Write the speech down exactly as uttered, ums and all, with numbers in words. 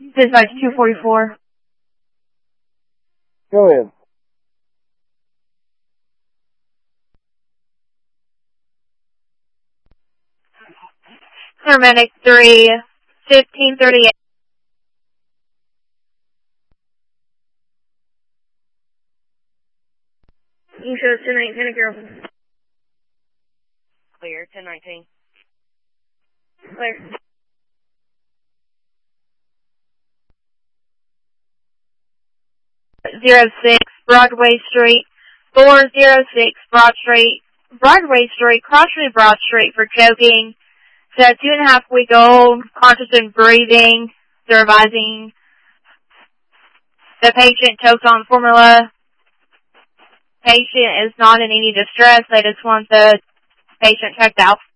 Dispatch two forty-four. Go ahead. Paramedic three, fifteen thirty-eight. You show ten nineteen at Carroll. Clear, ten nineteen. Clear. Zero six Broadway Street, four zero six Broad Street, Broadway Street, crossing Broad Street for choking. So two and a half week old, conscious and breathing. They're advising the patient choked on formula. Patient is not in any distress. They just want the patient checked out.